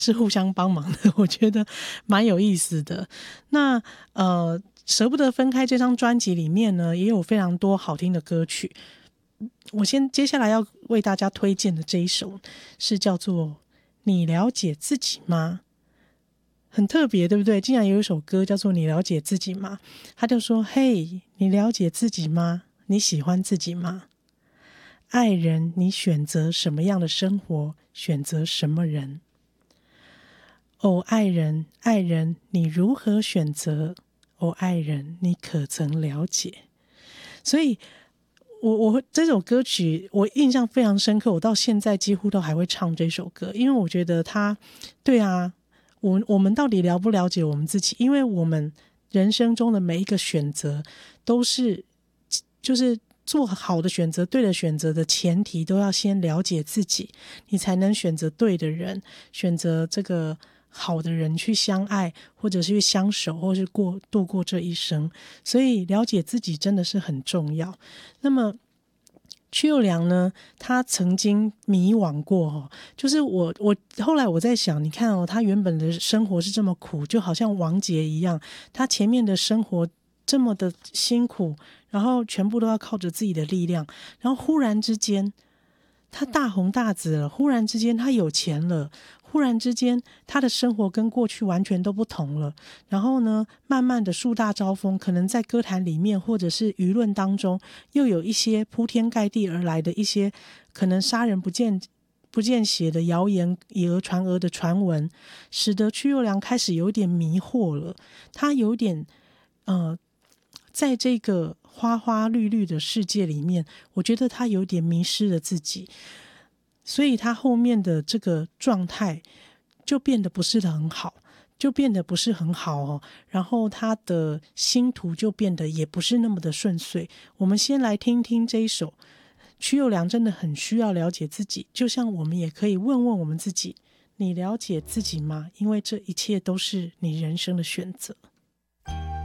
是互相帮忙的，我觉得蛮有意思的。那舍不得分开这张专辑里面呢，也有非常多好听的歌曲。我接下来要为大家推荐的这一首是叫做《你了解自己吗》，很特别，对不对？竟然有一首歌叫做《你了解自己吗》，他就说：嘿，你了解自己吗？你喜欢自己吗？爱人，你选择什么样的生活，选择什么人？哦，爱人，爱人，你如何选择？哦，爱人，你可曾了解？所以我这首歌曲我印象非常深刻，我到现在几乎都还会唱这首歌，因为我觉得它，对啊，我们到底了不了解我们自己？因为我们人生中的每一个选择都是，就是做好的选择、对的选择的前提，都要先了解自己，你才能选择对的人，选择这个好的人去相爱，或者是去相守，或是度过这一生。所以了解自己真的是很重要。那么屈友良呢，他曾经迷惘过就是我后来我在想，你看他原本的生活是这么苦，就好像王杰一样，他前面的生活这么的辛苦，然后全部都要靠着自己的力量，然后忽然之间他大红大紫了，忽然之间他有钱了，忽然之间他的生活跟过去完全都不同了，然后呢慢慢的树大招风，可能在歌坛里面或者是舆论当中又有一些铺天盖地而来的一些可能杀人不见血的谣言，以讹传讹的传闻，使得屈友良开始有点迷惑了，他有点在这个花花绿绿的世界里面，我觉得他有点迷失了自己，所以他后面的这个状态就变得不是很好，然后他的星途就变得也不是那么的顺遂。我们先来听听这一首，屈友良真的很需要了解自己，就像我们也可以问问我们自己，你了解自己吗？因为这一切都是你人生的选择。